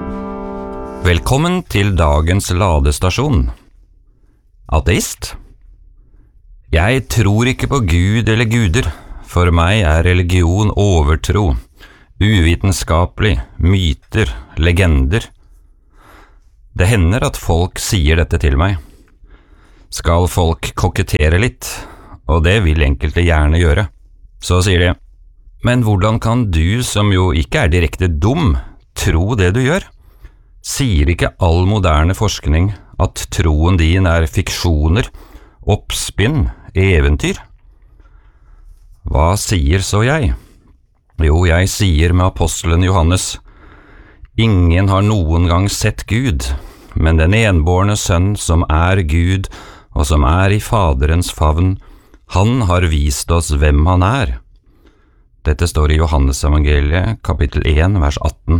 Velkommen til dagens ladestasjon. Ateist? Jeg tror ikke på Gud eller guder. For meg er religion overtro, uvitenskapelig, myter, legender. Det hender at folk sier dette til meg. Skal folk kokettere litt, og det vil enkelte gjerne gjøre. Så sier de, men hvordan kan du, som jo ikke er direkte dum, tro det du gjør? Sier ikke all moderne forskning at troen din er fiksjoner, oppspinn, eventyr? Hva sier så jeg? Jo, jeg sier med apostelen Johannes, ingen har noen gang sett Gud, men den enbårne sønn som er Gud og som er i Faderens favn, han har vist oss hvem han er. Dette står i Johannes evangeliet, kapittel 1, vers 18.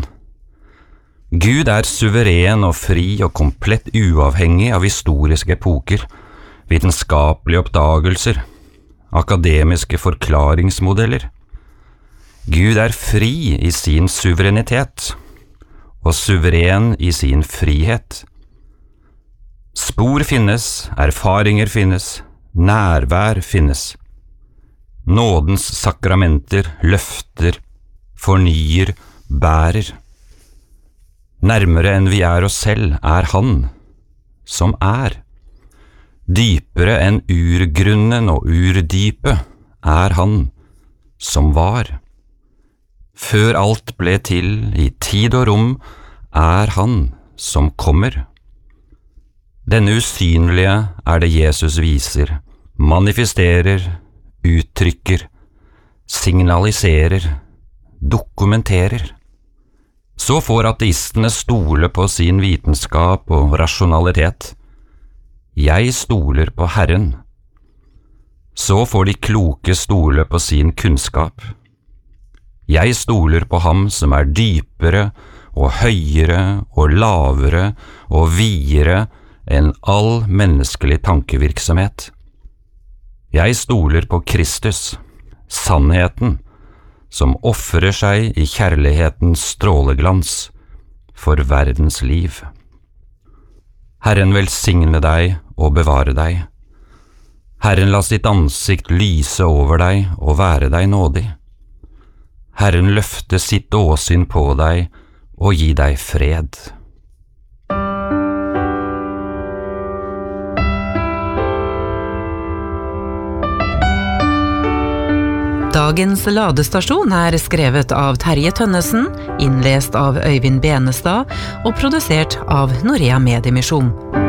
Gud er suveren og fri og komplett uavhengig av historiske epoker, vitenskapelige oppdagelser, akademiske forklaringsmodeller. Gud er fri i sin suverenitet, og suveren i sin frihet. Spor finnes, erfaringer finnes, nærvær finnes. Nådens sakramenter løfter, fornyer, bærer. Nærmere enn vi er oss selv er han, som er. Dypere enn urgrunnen og urdypet er han, som var. Før alt ble til i tid og rom, er han, som kommer. Denne usynlige er det Jesus viser, manifesterer, uttrykker, signaliserer, dokumenterer. Så får ateistene stole på sin vitenskap og rasjonalitet. Jeg stoler på Herren. Så får de kloke stole på sin kunnskap. Jeg stoler på ham som er dypere og høyere og lavere og videre enn all menneskelig tankevirksomhet. Jeg stoler på Kristus, sannheten, som offrer seg i kjærlighetens stråleglans for verdens liv. Herren velsigne deg og bevare deg. Herren la sitt ansikt lyse over deg og være deg nådig. Herren løfte sitt åsyn på deg og gi deg fred. Dagens ladestasjon er skrevet av Terje Tønnesen, innlest av Øyvind Benestad og produsert av Norea Mediemisjon.